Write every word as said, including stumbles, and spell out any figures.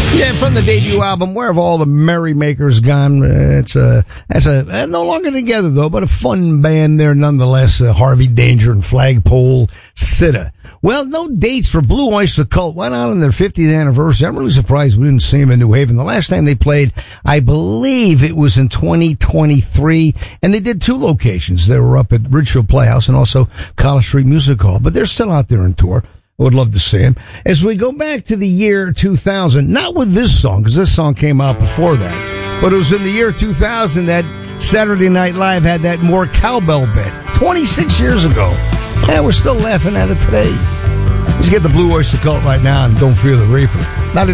Yeah, from the debut album, Where Have All the Merrymakers Gone? Uh, it's a, it's a, uh, no longer together though, but a fun band there nonetheless. Uh, Harvey Danger and Flagpole Sitta. Well, no dates for Blue Oyster Cult. Went out on their fiftieth anniversary. I'm really surprised we didn't see them in New Haven. The last time they played, I believe it was in twenty twenty-three, and they did two locations. They were up at Ridgefield Playhouse and also College Street Music Hall, but they're still out there on tour. I would love to see him. As we go back to the year two thousand, not with this song, because this song came out before that, but it was in the year two thousand that Saturday Night Live had that More Cowbell bit. twenty-six years ago. And we're still laughing at it today. Let's get the Blue Oyster Cult right now and Don't Fear the Reaper.